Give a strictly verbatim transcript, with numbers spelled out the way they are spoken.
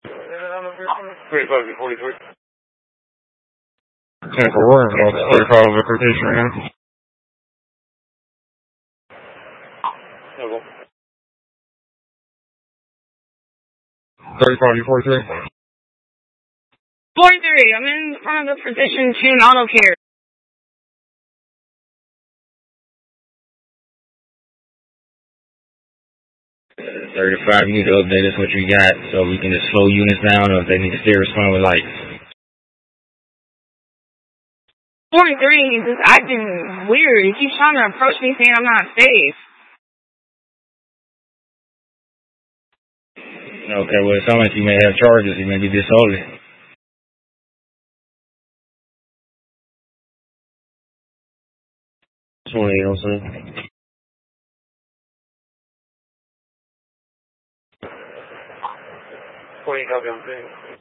thirty-five to forty-three. ten for one, about thirty-five over quotation right now. thirty-five to forty-three. forty-three, I'm in front of the Physician Tune Auto Care. thirty-five, you need to update us what you got so we can just slow units down or if they need to stay respond with lights. forty-three, he's just acting weird. He keeps trying to approach me saying I'm not safe. Okay, well, it sounds like you may have charges. You may be disorderly. twenty-eight oh seven. twenty, copy, I'm saying.